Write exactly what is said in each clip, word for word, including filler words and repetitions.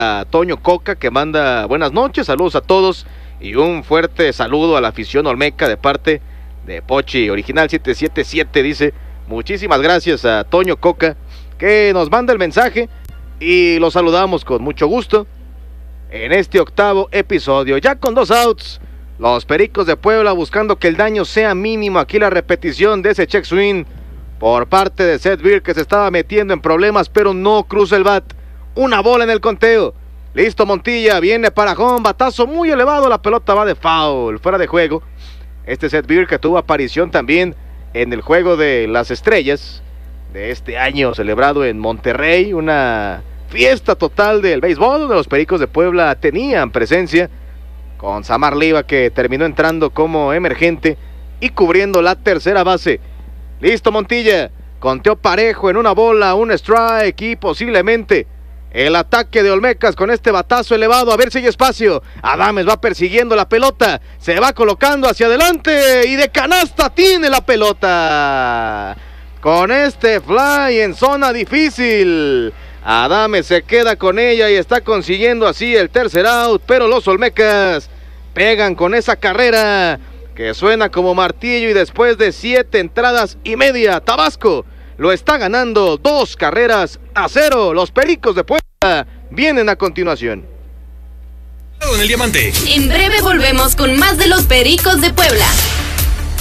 a Toño Coca, que manda buenas noches, saludos a todos y un fuerte saludo a la afición olmeca de parte de Pochi, original siete siete siete, dice. Muchísimas gracias a Toño Coca, que nos manda el mensaje y lo saludamos con mucho gusto en este octavo episodio. Ya con dos outs, los Pericos de Puebla buscando que el daño sea mínimo. Aquí la repetición de ese check swing por parte de Seth Beer, que se estaba metiendo en problemas, pero no cruza el bat. Una bola en el conteo. Listo Montilla, viene para home, batazo muy elevado, la pelota va de foul, fuera de juego. Este Seth Beer, que tuvo aparición también en el Juego de las Estrellas de este año, celebrado en Monterrey, una fiesta total del béisbol, donde los Pericos de Puebla tenían presencia, con Samar Liva, que terminó entrando como emergente y cubriendo la tercera base. Listo Montilla, conteo parejo en una bola, un strike y posiblemente el ataque de Olmecas con este batazo elevado. A ver si hay espacio. Adames va persiguiendo la pelota, se va colocando hacia adelante y de canasta tiene la pelota. Con este fly en zona difícil, Adames se queda con ella y está consiguiendo así el tercer out, pero los Olmecas pegan con esa carrera que suena como martillo, y después de siete entradas y media, Tabasco lo está ganando dos carreras a cero. Los Pericos de Puebla vienen a continuación. En el diamante. En breve volvemos con más de los Pericos de Puebla.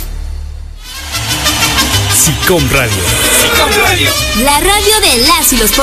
SICOM Radio. SICOM Radio. La radio de las y los